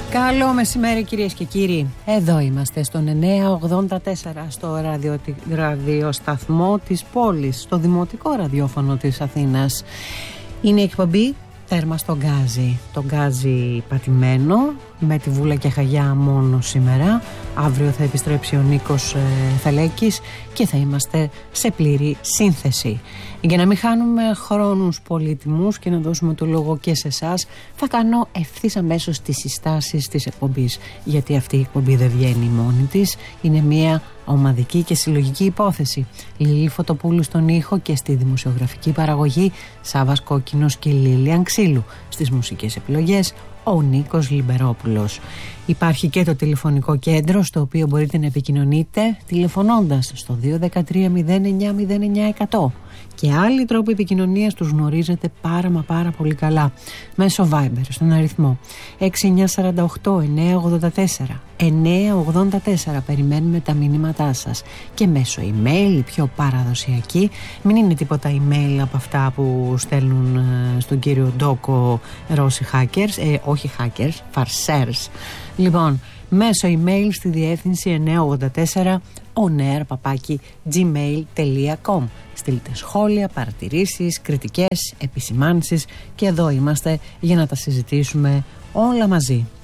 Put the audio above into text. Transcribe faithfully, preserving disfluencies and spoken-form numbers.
Καλό μεσημέρι κυρίες και κύριοι. Εδώ είμαστε στον εννιακόσια ογδόντα τέσσερα, στο ραδιο, ραδιοσταθμό της πόλης, στο δημοτικό ραδιόφωνο της Αθήνας. Είναι η εκπομπή Τέρμα στο Γκάζι. Το Γκάζι πατημένο, με τη Βούλα και Χαγιά μόνο σήμερα. Αύριο θα επιστρέψει ο Νίκος ε, Θελέκης και θα είμαστε σε πλήρη σύνθεση. Για να μην χάνουμε χρόνους πολύτιμους και να δώσουμε το λόγο και σε εσάς, θα κάνω ευθύς αμέσως τις συστάσεις της εκπομπής. Γιατί αυτή η εκπομπή δεν βγαίνει μόνη της, είναι μια ομαδική και συλλογική υπόθεση. Λίλη Φωτοπούλου στον ήχο και στη δημοσιογραφική παραγωγή, Σάββας Κόκκινος και Λίλιαν Ξύλου. Στις μουσικές επιλογές, ο Νίκος Λιμπερόπουλος. Υπάρχει και το τηλεφωνικό κέντρο, στο οποίο μπορείτε να επικοινωνείτε τηλεφωνώντας στο δύο ένα τρία μηδέν εννιά μηδέν εννιά εκατό. Και άλλοι τρόποι επικοινωνίας τους γνωρίζετε πάρα μα πάρα πολύ καλά. Μέσω Viber στον αριθμό έξι εννιά τέσσερα οκτώ εννιά ογδόντα τέσσερα εννιά ογδόντα τέσσερα. Περιμένουμε τα μηνύματά σας. Και μέσω email, η πιο παραδοσιακή. Μην είναι τίποτα email από αυτά που στέλνουν ε, στον κύριο Ντόκο Ρώσοι hackers, ε, όχι hackers, farcers. Λοιπόν, μέσω email στη διεύθυνση εννιά ογδόντα τέσσερα onair παπάκι gmail τελεία com. Στείλτε σχόλια, παρατηρήσεις, κριτικές, επισημάνσεις και εδώ είμαστε για να τα συζητήσουμε όλα μαζί.